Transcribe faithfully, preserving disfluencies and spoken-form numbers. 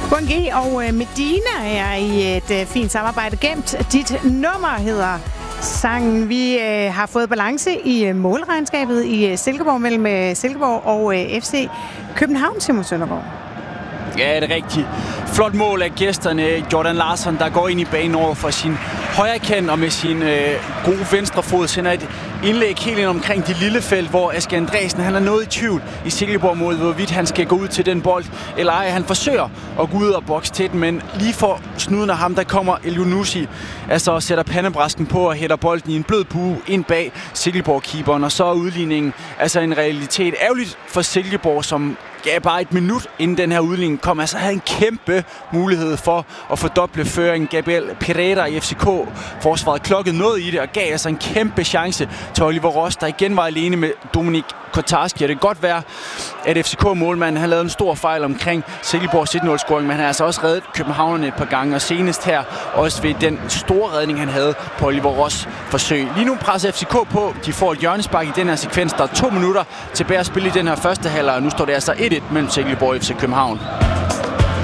Bungi og Medina er i et fint samarbejde. Gemt dit nummer hedder sangen. Vi øh, har fået balance i målregnskabet i Silkeborg mellem Silkeborg og øh, F C København, Simon Søndergaard. Ja, det er rigtigt. Flot mål af gæsterne. Jordan Larsson, der går ind i banen over for sin højre kant og med sin øh, gode venstre fod sender et indlæg helt ind omkring det lille felt, hvor Aske Andresen, han er noget i tvivl i Silkeborg mod, hvorvidt han skal gå ud til den bold, eller ej. Han forsøger at gå ud og bokse til den, men lige for snuden af ham, der kommer Elyounoussi, altså og sætter pandebræsken på og hætter bolden i en blød bue ind bag Silkeborg-keeperen, og så er udligningen altså en realitet. Ærgerligt for Silkeborg, som ja, bare et minut inden den her udligning kom, altså havde en kæmpe mulighed for at fordoble føringen. Gabriel Pereira i F C K-forsvaret klokkede noget i det og gav altså en kæmpe chance til Oliver Ross, der igen var alene med Dominik Kotarski. Det kan godt være, at F C K-målmanden har lavet en stor fejl omkring Silkeborgs et nul-scoring, men han har altså også reddet københavnerne et par gange, og senest her også ved den store redning, han havde på Oliver Ross' forsøg. Lige nu presser F C K på. De får et hjørnespark i den her sekvens. Der er to minutter tilbage at spille i den her første halvleg, og nu står det altså et et mellem Silkeborg og F C København.